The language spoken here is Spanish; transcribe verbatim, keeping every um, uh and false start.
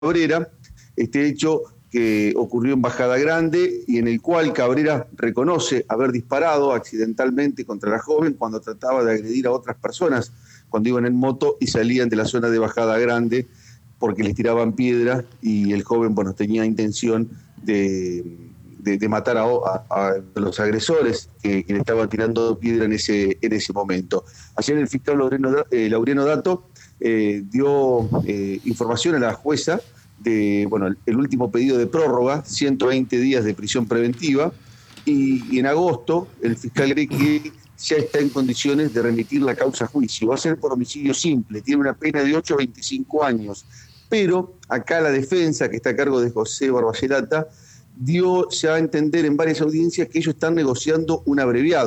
Cabrera, este hecho que ocurrió en Bajada Grande y en el cual Cabrera reconoce haber disparado accidentalmente contra la joven cuando trataba de agredir a otras personas cuando iban en moto y salían de la zona de Bajada Grande porque les tiraban piedras y el joven, bueno, tenía intención de, de, de matar a, a, a, los agresores que, que le estaban tirando piedra en ese, en ese momento. Ayer el fiscal Laureano, eh, Laureano Dato eh, dio eh, información a la jueza de, bueno, el, el último pedido de prórroga, ciento veinte días de prisión preventiva, y, y en agosto el fiscal cree que ya está en condiciones de remitir la causa a juicio. Va a ser por homicidio simple, tiene una pena de ocho a veinticinco años. Pero acá la defensa, que está a cargo de José Barbayelata, dio ya a entender en varias audiencias que ellos están negociando un abreviado.